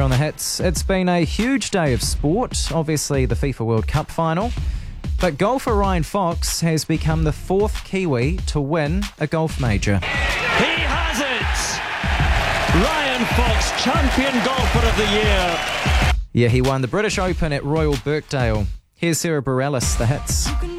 on the Hits. It's been a huge day of sport, obviously the FIFA World Cup final. But golfer Ryan Fox has become the fourth Kiwi to win a golf major. He has it! Ryan Fox, champion golfer of the year. Yeah, he won the British Open at Royal Birkdale. Here's Sarah Bareilles, the Hits.